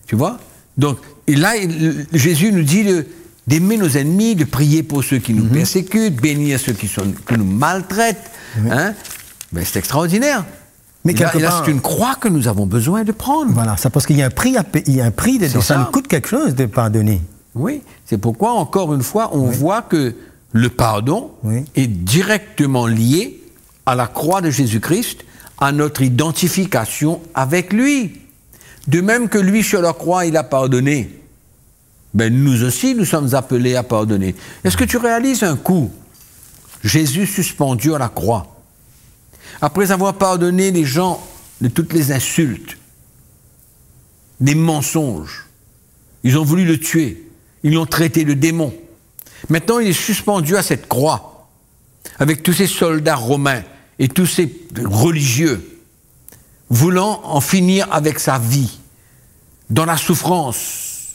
Tu vois? Donc, et là, Jésus nous dit d'aimer nos ennemis, de prier pour ceux qui nous persécutent, bénir ceux qui nous maltraitent. Hein? Ben, c'est extraordinaire. Mais là, c'est une croix que nous avons besoin de prendre. Voilà, c'est parce qu'il y a un prix, ça nous coûte quelque chose de pardonner. Oui, c'est pourquoi, encore une fois, on voit que le pardon est directement lié à la croix de Jésus-Christ, à notre identification avec lui. De même que lui, sur la croix, il a pardonné, ben nous aussi, nous sommes appelés à pardonner. Est-ce que tu réalises un coup, Jésus suspendu à la croix, après avoir pardonné les gens de toutes les insultes, des mensonges, ils ont voulu le tuer, ils l'ont traité de démon. Maintenant, il est suspendu à cette croix, avec tous ces soldats romains et tous ces religieux, voulant en finir avec sa vie, dans la souffrance.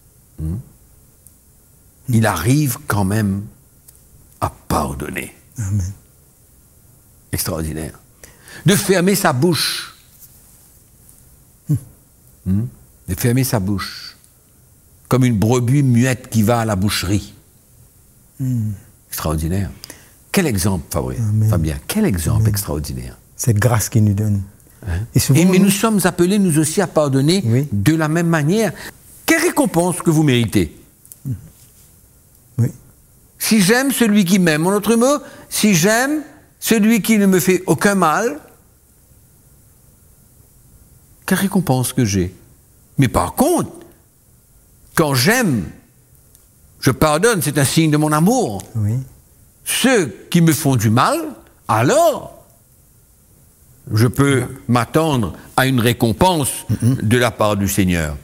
Il arrive quand même à pardonner. Amen. Extraordinaire. De fermer sa bouche. De fermer sa bouche. Comme une brebis muette qui va à la boucherie. Extraordinaire. Quel exemple, Fabien, quel exemple extraordinaire. Cette grâce qu'il nous donne. Hein? Mais nous sommes appelés, nous aussi, à pardonner de la même manière. Quelle récompense que vous méritez? Si j'aime celui qui m'aime, en d'autres mots, si j'aime celui qui ne me fait aucun mal, quelle récompense que j'ai? Mais par contre, quand j'aime, je pardonne, c'est un signe de mon amour. Ceux qui me font du mal, alors, je peux m'attendre à une récompense de la part du Seigneur.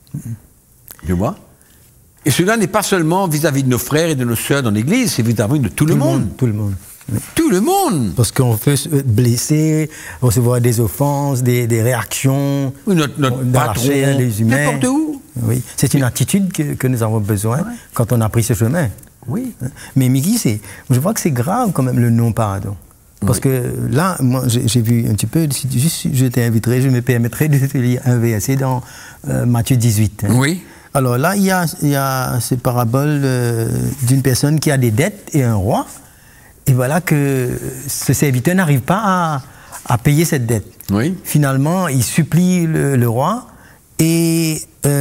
Tu vois? Et cela n'est pas seulement vis-à-vis de nos frères et de nos sœurs dans l'Église, c'est vis-à-vis de tout le monde. Tout le monde. Tout le monde. Parce qu'on peut se blesser, recevoir des offenses, des réactions, notre patron, chair, des humains. N'importe où. Oui, c'est une attitude que nous avons besoin quand on a pris ce chemin. Oui. Mais Migui, je vois que c'est grave quand même le non-pardon. Parce que là, moi, j'ai vu un petit peu, juste je t'inviterai, je me permettrai de te lire un verset dans Matthieu 18. Oui. Alors là, il y a cette parabole d'une personne qui a des dettes et un roi. Et voilà que ce serviteur n'arrive pas à payer cette dette. Oui. Finalement, il supplie le roi et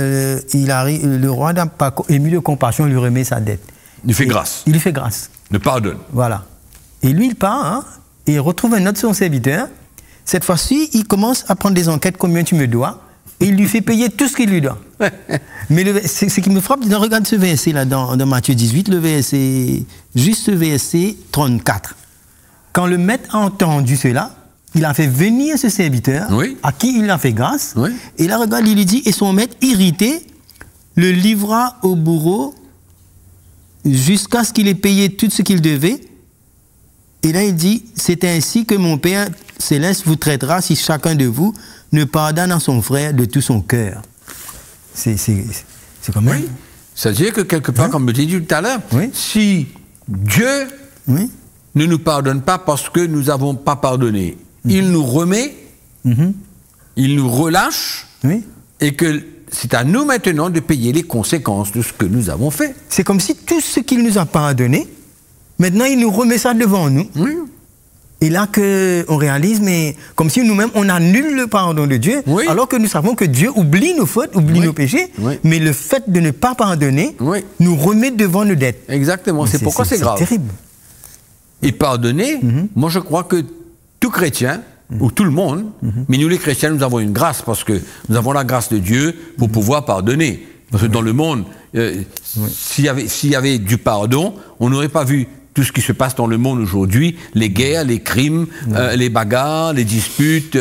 le roi n'a pas ému de compassion, il lui remet sa dette. Il lui fait grâce. Il lui fait grâce. Il pardonne. Voilà. Et lui, il part et il retrouve un autre son serviteur. Cette fois-ci, il commence à prendre des enquêtes, combien tu me dois, et il lui fait payer tout ce qu'il lui doit. Mais ce qui me frappe, regarde ce verset-là dans Matthieu 18, juste le verset 34. Quand le maître a entendu cela, il a fait venir ce serviteur, à qui il a fait grâce, et là, regarde, il lui dit, et son maître, irrité, le livra au bourreau jusqu'à ce qu'il ait payé tout ce qu'il devait. Et là, il dit, c'est ainsi que mon Père céleste vous traitera si chacun de vous ne pardonne à son frère de tout son cœur. C'est quand même... Oui. C'est-à-dire que quelque part, comme je t'ai dit tout à l'heure, si Dieu ne nous pardonne pas parce que nous n'avons pas pardonné, il nous remet, il nous relâche, et que c'est à nous maintenant de payer les conséquences de ce que nous avons fait. C'est comme si tout ce qu'il nous a pardonné, maintenant il nous remet ça devant nous. Et là qu'on réalise, mais comme si nous-mêmes, on annule le pardon de Dieu, alors que nous savons que Dieu oublie nos fautes, oublie nos péchés, mais le fait de ne pas pardonner nous remet devant nos dettes. Exactement, c'est pourquoi c'est grave. C'est terrible. Et pardonner, moi je crois que tout chrétien, ou tout le monde, mais nous les chrétiens, nous avons une grâce, parce que nous avons la grâce de Dieu pour pouvoir pardonner. Parce que dans le monde, s'il y avait du pardon, on n'aurait pas vu tout ce qui se passe dans le monde aujourd'hui, les guerres, les crimes, les bagarres, les disputes,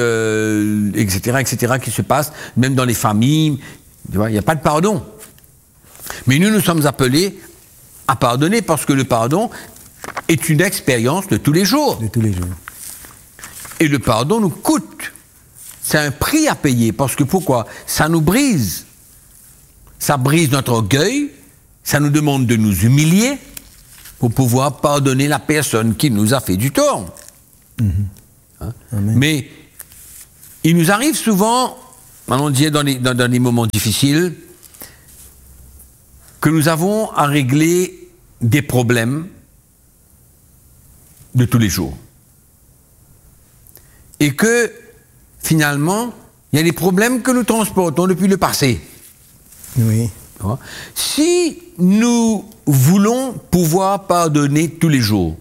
etc., qui se passent, même dans les familles. Tu vois, il n'y a pas de pardon. Mais nous sommes appelés à pardonner, parce que le pardon est une expérience de tous les jours. De tous les jours. Et le pardon nous coûte. C'est un prix à payer, parce que pourquoi? Ça nous brise. Ça brise notre orgueil, ça nous demande de nous humilier, pour pouvoir pardonner la personne qui nous a fait du tort. Mais il nous arrive souvent, maintenant on disait dans les moments difficiles, que nous avons à régler des problèmes de tous les jours. Et que, finalement, il y a des problèmes que nous transportons depuis le passé. Oui. Si nous voulons pouvoir pardonner tous les jours,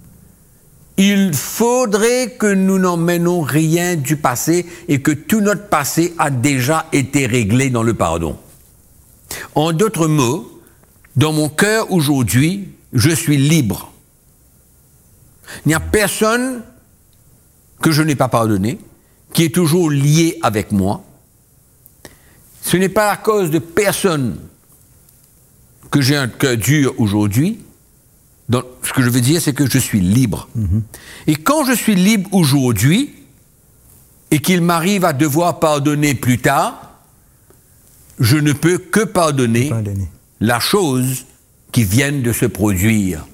il faudrait que nous n'emmènons rien du passé et que tout notre passé a déjà été réglé dans le pardon. En d'autres mots, dans mon cœur aujourd'hui, je suis libre. Il n'y a personne que je n'ai pas pardonné, qui est toujours lié avec moi. Ce n'est pas à cause de personne que j'ai un cœur dur aujourd'hui. Donc, ce que je veux dire, c'est que je suis libre. Et quand je suis libre aujourd'hui, et qu'il m'arrive à devoir pardonner plus tard, je ne peux que pardonner la chose qui vient de se produire.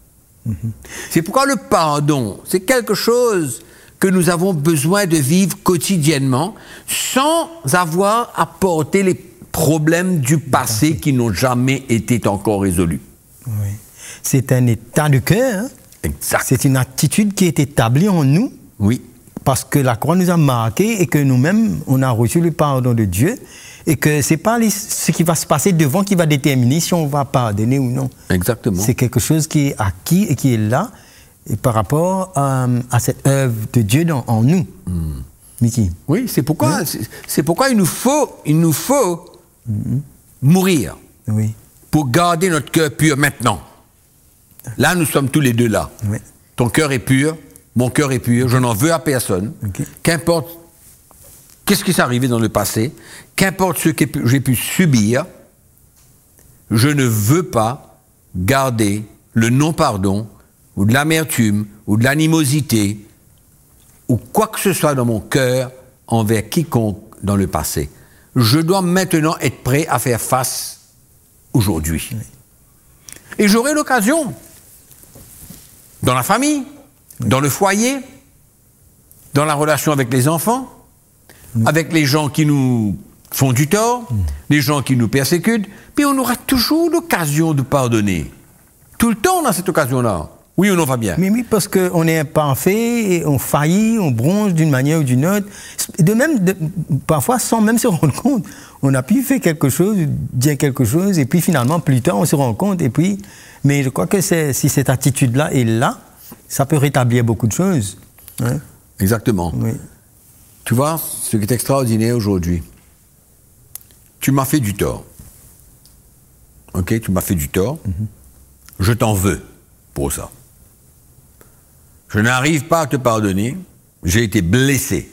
C'est pourquoi le pardon, c'est quelque chose que nous avons besoin de vivre quotidiennement sans avoir à porter les problèmes du passé qui n'ont jamais été encore résolus. Oui. C'est un état de cœur. Hein? Exact. C'est une attitude qui est établie en nous. Oui. Parce que la croix nous a marqués et que nous-mêmes, on a reçu le pardon de Dieu. Et que ce n'est pas ce qui va se passer devant qui va déterminer si on va pardonner ou non. Exactement. C'est quelque chose qui est acquis et qui est là et par rapport à cette œuvre de Dieu en nous. Mickey. Oui, c'est pourquoi, c'est pourquoi il nous faut mourir pour garder notre cœur pur maintenant. Là, nous sommes tous les deux là. Oui. Ton cœur est pur, mon cœur est pur, je n'en veux à personne. Okay. Qu'importe qu'est-ce qui s'est arrivé dans le passé, qu'importe ce que j'ai pu subir, je ne veux pas garder le non-pardon ou de l'amertume ou de l'animosité ou quoi que ce soit dans mon cœur envers quiconque dans le passé. Je dois maintenant être prêt à faire face aujourd'hui. Oui. Et j'aurai l'occasion, dans la famille, dans le foyer, dans la relation avec les enfants, avec les gens qui nous font du tort, les gens qui nous persécutent, puis on aura toujours l'occasion de pardonner. Tout le temps, on a cette occasion-là. Oui ou non, Fabien? Mais oui, parce qu'on est imparfait, et on faillit, on bronche d'une manière ou d'une autre. Parfois, sans même se rendre compte, on a pu faire quelque chose, dire quelque chose, et puis finalement, plus tard, on se rend compte. Et puis, mais je crois que si cette attitude-là est là, ça peut rétablir beaucoup de choses. Hein? Exactement. Oui. Tu vois, ce qui est extraordinaire aujourd'hui, tu m'as fait du tort. Ok, tu m'as fait du tort. Je t'en veux pour ça. Je n'arrive pas à te pardonner. J'ai été blessé.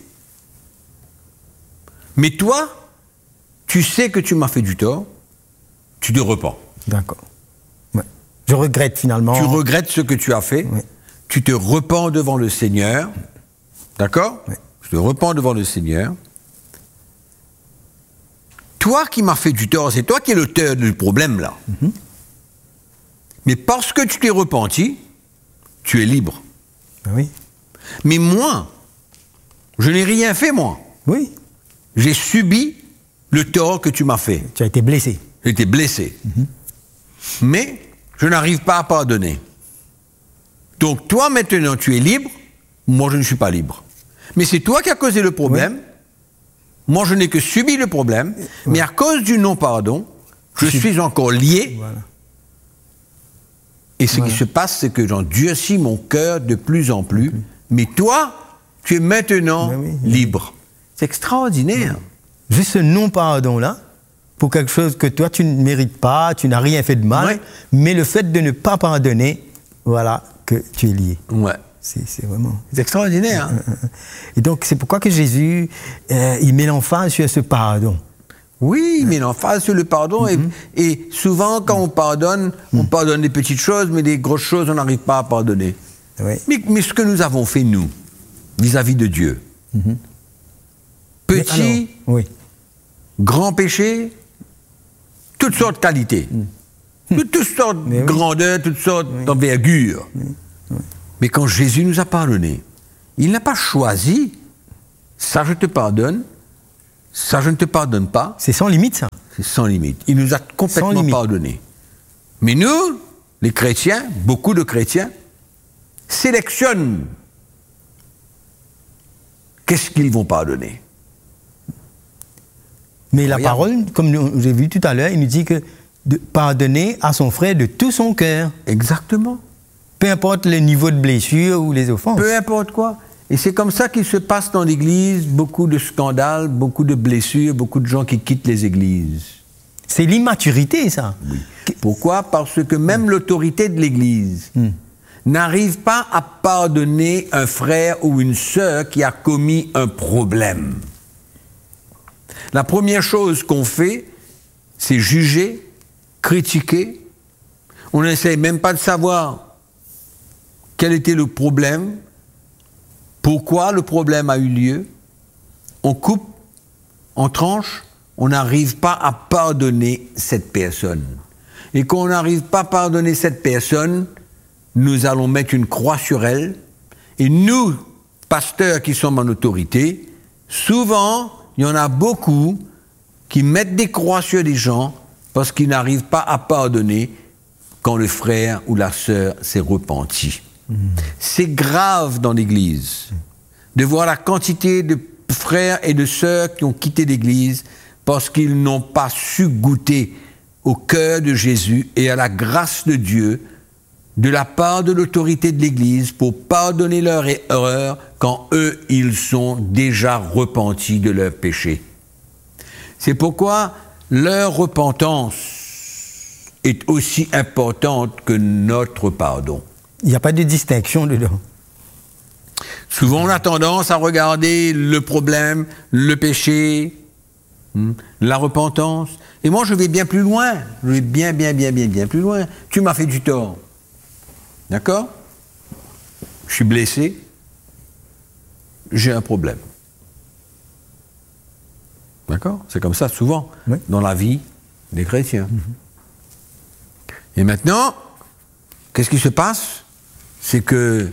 Mais toi, tu sais que tu m'as fait du tort. Tu te repens. D'accord. Ouais. Je regrette finalement. Tu regrettes ce que tu as fait. Ouais. Tu te repens devant le Seigneur. D'accord ? Ouais. Je te repens devant le Seigneur. Toi qui m'as fait du tort, c'est toi qui es l'auteur du problème là. Mais parce que tu t'es repenti, tu es libre. Oui. Mais moi, je n'ai rien fait, moi. Oui. J'ai subi le tort que tu m'as fait. Tu as été blessé. J'ai été blessé. Mais je n'arrive pas à pardonner. Donc toi, maintenant, tu es libre. Moi, je ne suis pas libre. Mais c'est toi qui as causé le problème. Oui. Moi, je n'ai que subi le problème. Oui. Mais à cause du non-pardon, je suis encore lié. Voilà. Et ce qui se passe, c'est que j'endurcis mon cœur de plus en plus. Mais toi, tu es maintenant libre. C'est extraordinaire. Juste ce non-pardon-là, pour quelque chose que toi, tu ne mérites pas, tu n'as rien fait de mal, mais le fait de ne pas pardonner, voilà, que tu es lié. Ouais. C'est vraiment... C'est extraordinaire. Et donc, c'est pourquoi que Jésus, il met l'emphase sur ce pardon. Oui, mais l'emphase sur le pardon. Et souvent, quand on pardonne des petites choses, mais des grosses choses, on n'arrive pas à pardonner. Oui. Mais ce que nous avons fait, nous, vis-à-vis de Dieu, petit, grand péché, toutes sortes de qualités, toutes sortes de grandeurs, toutes sortes d'envergure. Mais quand Jésus nous a pardonné, il n'a pas choisi, ça je te pardonne, ça je ne te pardonne pas. C'est sans limite, ça. C'est sans limite. Il nous a complètement pardonné. Mais nous, les chrétiens, beaucoup de chrétiens, sélectionnent qu'est-ce qu'ils vont pardonner. Mais la parole, comme j'ai vu tout à l'heure, il nous dit que de pardonner à son frère de tout son cœur. Exactement. Peu importe le niveau de blessure ou les offenses. Peu importe quoi. Et c'est comme ça qu'il se passe dans l'Église, beaucoup de scandales, beaucoup de blessures, beaucoup de gens qui quittent les églises. C'est l'immaturité, ça. Oui. Pourquoi ? Parce que même l'autorité de l'Église n'arrive pas à pardonner un frère ou une sœur qui a commis un problème. La première chose qu'on fait, c'est juger, critiquer. On n'essaye même pas de savoir quel était le problème, pourquoi le problème a eu lieu. On coupe, on tranche, on n'arrive pas à pardonner cette personne. Et quand on n'arrive pas à pardonner cette personne, nous allons mettre une croix sur elle. Et nous, pasteurs qui sommes en autorité, souvent, il y en a beaucoup qui mettent des croix sur des gens parce qu'ils n'arrivent pas à pardonner quand le frère ou la sœur s'est repenti. C'est grave dans l'Église de voir la quantité de frères et de sœurs qui ont quitté l'Église parce qu'ils n'ont pas su goûter au cœur de Jésus et à la grâce de Dieu de la part de l'autorité de l'Église pour pardonner leurs erreurs quand eux, ils sont déjà repentis de leurs péchés. C'est pourquoi leur repentance est aussi importante que notre pardon. Il n'y a pas de distinction dedans. Souvent, on a tendance à regarder le problème, le péché, la repentance. Et moi, je vais bien plus loin. Je vais bien plus loin. Tu m'as fait du tort. D'accord ? Je suis blessé. J'ai un problème. D'accord ? C'est comme ça, souvent, dans la vie des chrétiens. Et maintenant, qu'est-ce qui se passe ? C'est que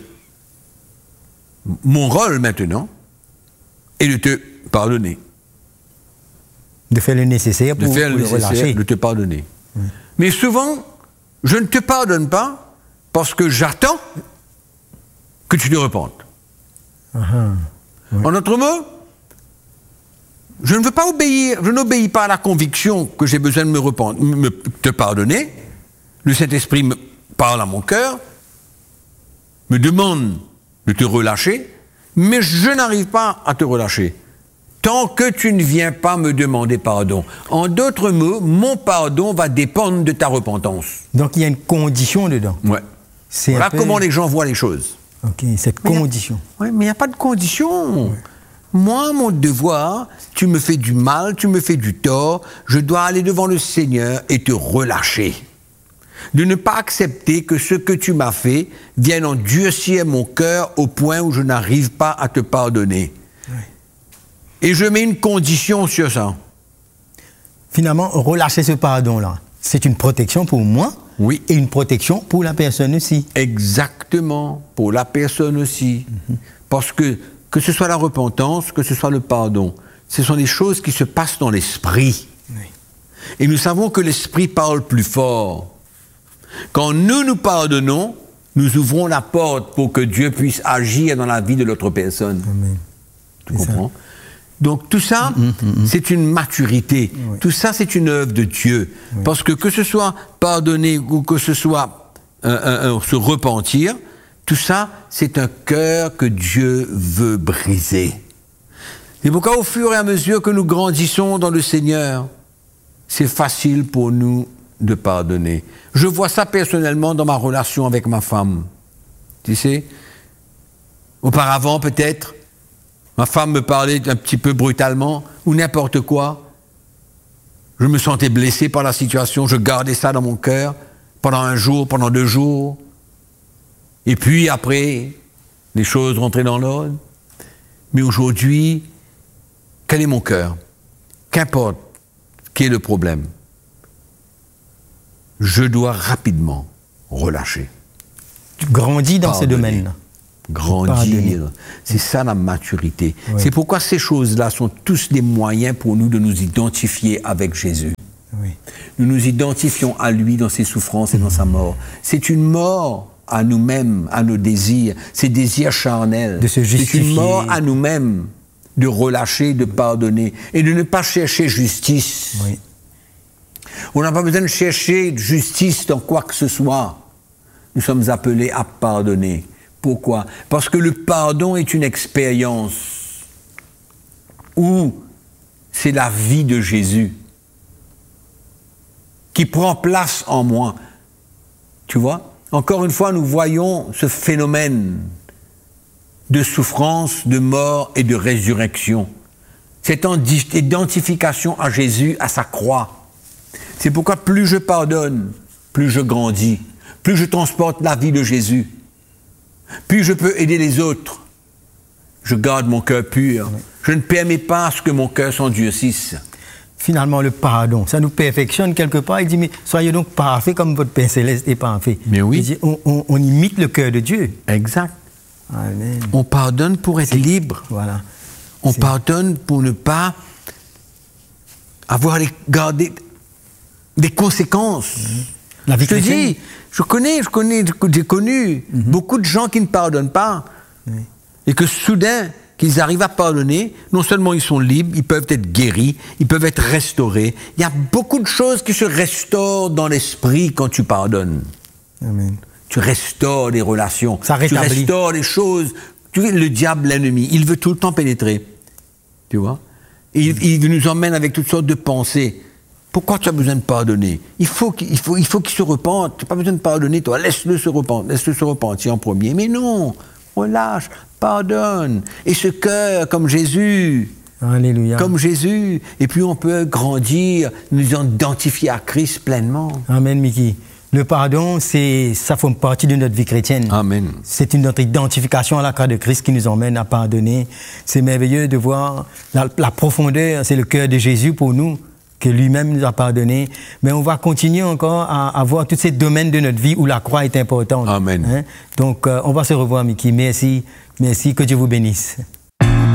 mon rôle maintenant est de te pardonner. De faire le nécessaire pour le relâcher. De te pardonner. Mais souvent, je ne te pardonne pas parce que j'attends que tu te repentes. En d'autres mots, je ne veux pas obéir, je n'obéis pas à la conviction que j'ai besoin de me repentir, te pardonner. Le Saint-Esprit me parle à mon cœur, me demande de te relâcher, mais je n'arrive pas à te relâcher tant que tu ne viens pas me demander pardon. En d'autres mots, mon pardon va dépendre de ta repentance. Donc il y a une condition dedans. Ouais. Voilà comment les gens voient les choses. Ok, cette condition. Oui, mais il n'y a pas de condition. Ouais. Moi, mon devoir, tu me fais du mal, tu me fais du tort, je dois aller devant le Seigneur et te relâcher. De ne pas accepter que ce que tu m'as fait vienne endurcir mon cœur au point où je n'arrive pas à te pardonner. Oui. Et je mets une condition sur ça. Finalement, relâcher ce pardon-là, c'est une protection pour moi, oui, et une protection pour la personne aussi. Exactement, pour la personne aussi. Parce que ce soit la repentance, que ce soit le pardon, ce sont des choses qui se passent dans l'esprit. Oui. Et nous savons que l'esprit parle plus fort. Quand nous pardonnons, nous ouvrons la porte pour que Dieu puisse agir dans la vie de l'autre personne. Amen. Tu comprends ? Donc tout ça, c'est une maturité. Oui. Tout ça, c'est une œuvre de Dieu. Oui. Parce que ce soit pardonner ou que ce soit se repentir, tout ça, c'est un cœur que Dieu veut briser. Et pourquoi au fur et à mesure que nous grandissons dans le Seigneur, c'est facile pour nous de pardonner. Je vois ça personnellement dans ma relation avec ma femme. Tu sais, auparavant peut-être, ma femme me parlait un petit peu brutalement, ou n'importe quoi. Je me sentais blessé par la situation, je gardais ça dans mon cœur, pendant un jour, pendant 2 jours. Et puis après, les choses rentraient dans l'ordre. Mais aujourd'hui, quel est mon cœur ? Qu'importe quel est le problème, je dois rapidement relâcher. Tu grandis dans ce domaine-là. grandir. C'est ça la maturité. Oui. C'est pourquoi ces choses-là sont tous des moyens pour nous de nous identifier avec Jésus. Oui. Nous nous identifions à lui dans ses souffrances et dans sa mort. C'est une mort à nous-mêmes, à nos désirs, ces désirs charnels. De se justifier. C'est une mort à nous-mêmes de relâcher, de pardonner et de ne pas chercher justice. Oui. On n'a pas besoin de chercher justice dans quoi que ce soit. Nous sommes appelés à pardonner. Pourquoi ? Parce que le pardon est une expérience où c'est la vie de Jésus qui prend place en moi. Tu vois ? Encore une fois, nous voyons ce phénomène de souffrance, de mort et de résurrection. Cette identification à Jésus, à sa croix. C'est pourquoi plus je pardonne, plus je grandis, plus je transporte la vie de Jésus, plus je peux aider les autres. Je garde mon cœur pur. Je ne permets pas à ce que mon cœur s'endurcisse. Finalement, le pardon, ça nous perfectionne quelque part. Il dit, mais soyez donc parfaits comme votre Père Céleste est parfait. Mais oui. Il dit, on imite le cœur de Dieu. Exact. Amen. On pardonne pour être libre. Voilà. On pardonne pour ne pas avoir garder des conséquences. La vie je te dis, j'ai connu beaucoup de gens qui ne pardonnent pas. Et que soudain, qu'ils arrivent à pardonner, non seulement ils sont libres, ils peuvent être guéris, ils peuvent être restaurés. Il y a beaucoup de choses qui se restaurent dans l'esprit quand tu pardonnes. Amen. Tu restaures les relations, ça rétablit. Tu restaures les choses. Tu vois, le diable, l'ennemi, il veut tout le temps pénétrer. Tu vois ? Il nous emmène avec toutes sortes de pensées. Pourquoi tu as besoin de pardonner ? Il faut qu'il se repente. Tu n'as pas besoin de pardonner, toi. Laisse-le se repentir en premier. Mais non, relâche, pardonne. Et ce cœur, comme Jésus. Alléluia. Comme Jésus. Et puis on peut grandir, nous identifier à Christ pleinement. Amen, Mickey. Le pardon, ça fait partie de notre vie chrétienne. Amen. C'est notre identification à la croix de Christ qui nous emmène à pardonner. C'est merveilleux de voir la profondeur, c'est le cœur de Jésus pour nous, que lui-même nous a pardonné. Mais on va continuer encore à voir tous ces domaines de notre vie où la croix est importante. Amen. Donc, on va se revoir, Mickey. Merci, que Dieu vous bénisse.